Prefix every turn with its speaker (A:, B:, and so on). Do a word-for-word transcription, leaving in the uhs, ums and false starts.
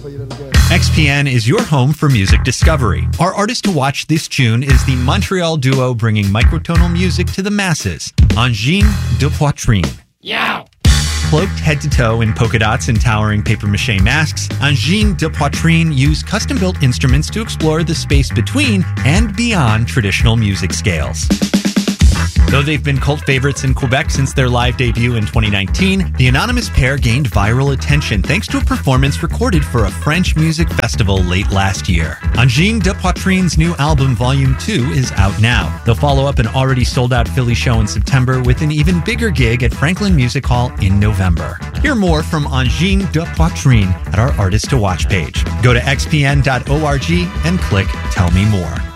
A: X P N is your home for music discovery. Our artist to watch this June is the Montreal duo bringing microtonal music to the masses, Angine de Poitrine.
B: Yow!
A: Cloaked head to toe in polka dots and towering papier-mâché masks, Angine de Poitrine use custom-built instruments to explore the space between and beyond traditional music scales. Though they've been cult favorites in Quebec since their live debut in twenty nineteen, the anonymous pair gained viral attention thanks to a performance recorded for a French music festival late last year. Angine de Poitrine's new album, Volume two, is out now. They'll follow up an already sold-out Philly show in September with an even bigger gig at Franklin Music Hall in November. Hear more from Angine de Poitrine at our Artist to Watch page. Go to x p n dot org and click Tell Me More.